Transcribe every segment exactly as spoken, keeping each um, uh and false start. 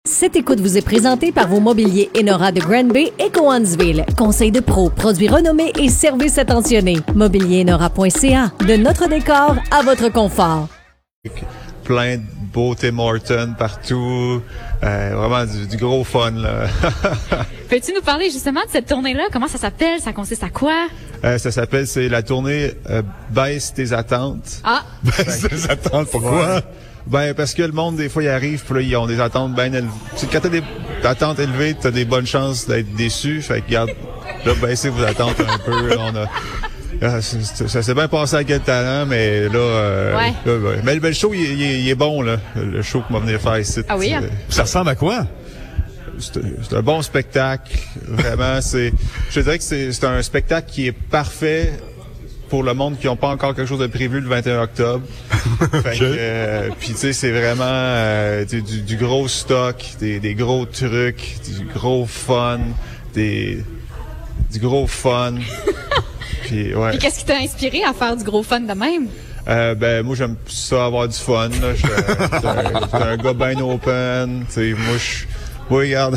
Cette écoute vous est présentée par vos mobiliers Enora de Granby et Cowansville. Conseil de pro, produits renommés et services attentionnés. mobilier enora point c a. De notre décor à votre confort. Plein de beaux Tim Hortons partout. Euh, vraiment du, du gros fun, là. Peux-tu nous parler justement de cette tournée-là? Comment ça s'appelle? Ça consiste à quoi? Euh, ça s'appelle, c'est la tournée euh, Baisse tes attentes. Ah! Baisse tes attentes, pourquoi? Ouais. Ben, parce que le monde, des fois, ils arrivent, puis là, ils ont des attentes bien élevées. C'est quand t'as des attentes élevées, t'as des bonnes chances d'être déçu. Fait que, regarde, là, baissez vos attentes un peu. On a, là, ça, ça s'est bien passé avec le talent, mais là, euh, ouais. là, ouais. Mais, mais le show, il, il, il est bon, là. Le show qu'on va venir faire ici. Ah oui? Hein? Ça ressemble à quoi? C'est, c'est un bon spectacle. Vraiment, c'est, je te dirais que c'est, c'est un spectacle qui est parfait pour le monde qui n'a pas encore quelque chose de prévu le vingt et un octobre. Fait que, euh, puis tu sais, c'est vraiment euh, du, du gros stock, des, des gros trucs, du gros fun, des du gros fun. Puis ouais. Puis qu'est-ce qui t'a inspiré à faire du gros fun de même? Euh, ben moi j'aime ça avoir du fun. Là. J'étais, j'étais un, j'étais un gars bien open. Tu sais, moi je, moi regarde.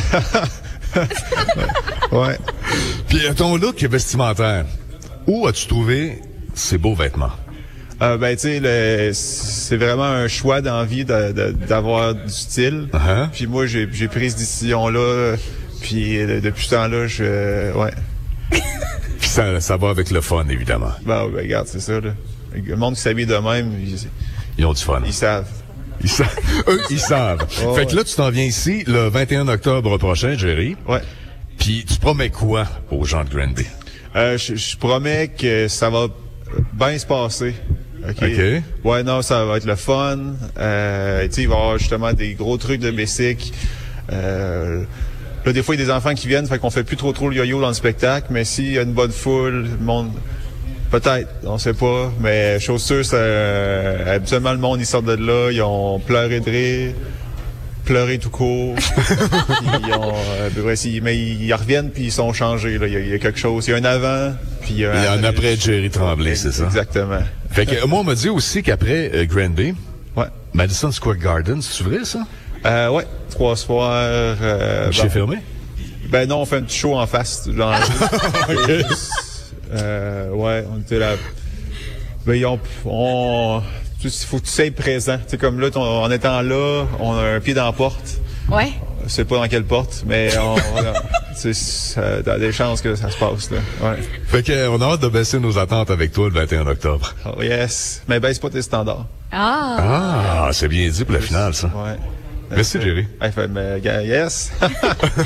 ouais. ouais. Puis ton look vestimentaire. Où as-tu trouvé ces beaux vêtements? Euh, ben, tu sais, le, c'est vraiment un choix d'envie de, de, d'avoir du style. Uh-huh. Puis moi, j'ai, j'ai pris cette décision-là. Puis euh, depuis ce temps-là, je... Euh, ouais. Puis ça, ça va avec le fun, évidemment. Ben, ben regarde, c'est ça, là. Le monde qui s'habille de même, ils, Ils ont du fun. ils savent. Ils savent. Eux, ils savent. Oh, fait ouais. que là, tu t'en viens ici le vingt et un octobre prochain, Jerry. Ouais. Puis tu promets quoi aux gens de Granby? Euh, je, je promets que ça va bien se passer. OK? OK. Ouais, non, ça va être le fun. Euh, tu sais, il va y avoir justement des gros trucs de bicycle. Euh, là, des fois, il y a des enfants qui viennent, fait qu'on fait plus trop trop le yo-yo dans le spectacle, mais s'il y a une bonne foule, le monde... Peut-être, on sait pas, mais chose sûre, ça, euh, habituellement, le monde, ils sortent de là, ils ont pleuré de rire, pleuré tout court. ils ont, euh, bref, mais ils reviennent puis ils sont changés. Là. Il, y a, il y a quelque chose. Il y a un avant, puis il y a un, Il y a un après Jerry Tremblay, c'est ça? Exactement. Fait que moi, on m'a dit aussi qu'après euh, Granby, Ouais. Madison Square Garden, c'est vrai, ça? Euh, ouais, trois soirs. Euh, Chez ben, fermé? ben non, on fait un petit show en face. Genre, OK. euh, ouais, on était là. Ben, on, on, il faut que tu sois présent. Tu sais, comme là, ton, en étant là, on a un pied dans la porte. Ouais. Je sais pas dans quelle porte, mais on, on, ça, t'as des chances que ça se passe, là. Ouais. Fait que, euh, on a hâte de baisser nos attentes avec toi le vingt et un octobre. Oh yes. Mais baisse pas tes standards. Ah! Ah, c'est bien dit pour la finale, ça. Ouais. Merci, Jerry. Hey, fait, mais, yes.